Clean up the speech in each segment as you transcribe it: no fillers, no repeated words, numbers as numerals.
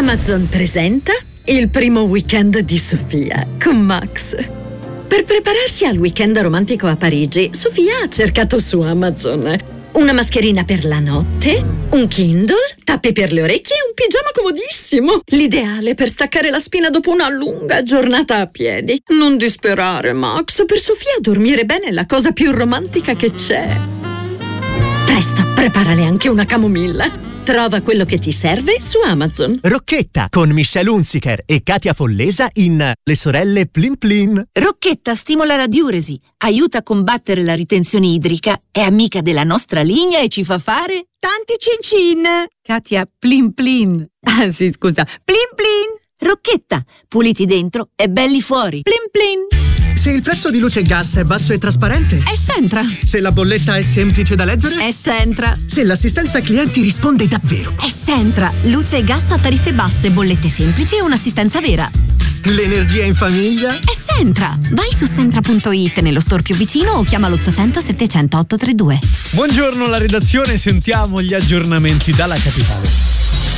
Amazon presenta il primo weekend di Sofia con Max. Per prepararsi al weekend romantico a Parigi, Sofia ha cercato su Amazon una mascherina per la notte, un Kindle, tappi per le orecchie e un pigiama comodissimo. L'ideale per staccare la spina dopo una lunga giornata a piedi. Non disperare, Max. Per Sofia dormire bene è la cosa più romantica che c'è. Presto, preparale anche una camomilla. Trova quello che ti serve su Amazon. Rocchetta con Michelle Hunziker e Katia Follesa in Le sorelle Plin Plin. Rocchetta stimola la diuresi, aiuta a combattere la ritenzione idrica, è amica della nostra linea e ci fa fare tanti cin cin. Katia Plin Plin. Ah sì, scusa. Plin Plin. Rocchetta, puliti dentro e belli fuori. Plin Plin. Se il prezzo di luce e gas è basso e trasparente, Essentra. se la bolletta è semplice da leggere, Essentra. se l'assistenza clienti risponde davvero, Essentra. Luce e gas a tariffe basse, bollette semplici e un'assistenza vera. l'energia in famiglia. Essentra. Vai su sentra.it nello store più vicino o chiama l'800 700 832. Buongiorno alla redazione, sentiamo gli aggiornamenti dalla capitale.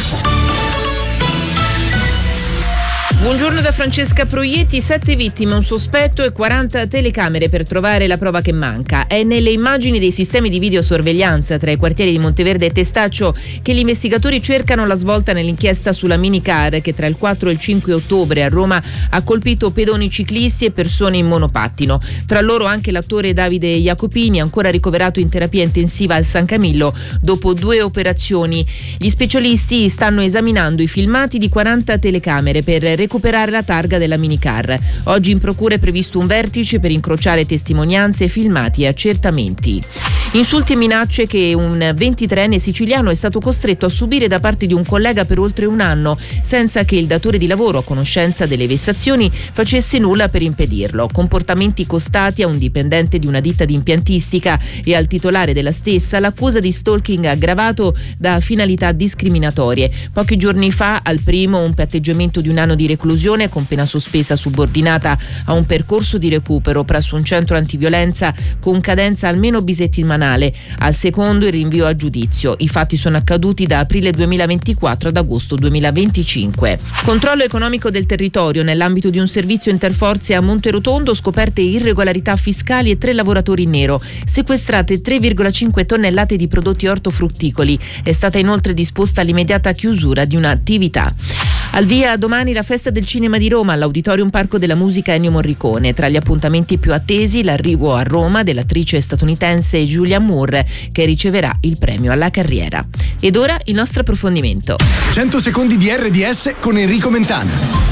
Buongiorno da Francesca Proietti, 7 vittime, un sospetto e 40 telecamere per trovare la prova che manca. È nelle immagini dei sistemi di videosorveglianza tra i quartieri di Monteverde e Testaccio che gli investigatori cercano la svolta nell'inchiesta sulla minicar che tra il 4 e il 5 ottobre a Roma ha colpito pedoni, ciclisti e persone in monopattino. Tra loro anche l'attore Davide Jacopini, ancora ricoverato in terapia intensiva al San Camillo dopo 2 operazioni. Gli specialisti stanno esaminando i filmati di 40 telecamere per recuperare la targa della minicar. Oggi in procura è previsto un vertice per incrociare testimonianze, filmati e accertamenti. Insulti e minacce che un 23enne siciliano è stato costretto a subire da parte di un collega per oltre un anno, senza che il datore di lavoro, a conoscenza delle vessazioni, facesse nulla per impedirlo. Comportamenti costati a un dipendente di una ditta di impiantistica e al titolare della stessa l'accusa di stalking aggravato da finalità discriminatorie. Pochi giorni fa, al primo, un patteggiamento di un anno di reclusione con pena sospesa subordinata a un percorso di recupero presso un centro antiviolenza con cadenza almeno bisettimanale. Al secondo il rinvio a giudizio. I fatti sono accaduti da aprile 2024 ad agosto 2025. Controllo economico del territorio nell'ambito di un servizio interforze a Monterotondo, scoperte irregolarità fiscali e 3 lavoratori in nero. Sequestrate 3,5 tonnellate di prodotti ortofrutticoli. È stata inoltre disposta l'immediata chiusura di un'attività. Al via domani la festa del cinema di Roma all'Auditorium Parco della Musica Ennio Morricone. Tra gli appuntamenti più attesi l'arrivo a Roma dell'attrice statunitense Julia Moore, che riceverà il premio alla carriera. Ed ora il nostro approfondimento. 100 secondi di RDS con Enrico Mentana.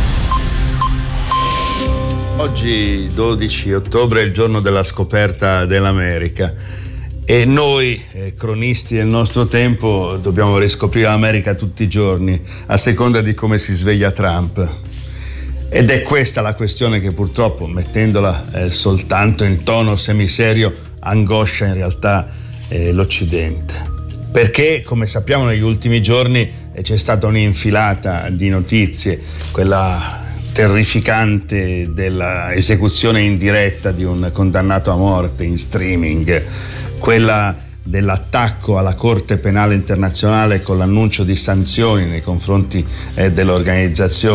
Oggi 12 ottobre è il giorno della scoperta dell'America. E noi, cronisti del nostro tempo, dobbiamo riscoprire l'America tutti i giorni, a seconda di come si sveglia Trump. Ed è questa la questione che purtroppo, mettendola soltanto in tono semiserio, angoscia in realtà l'Occidente. Perché, come sappiamo, negli ultimi giorni c'è stata un'infilata di notizie, quella terrificante della esecuzione in diretta di un condannato a morte in streaming, quella dell'attacco alla Corte Penale Internazionale con l'annuncio di sanzioni nei confronti dell'organizzazione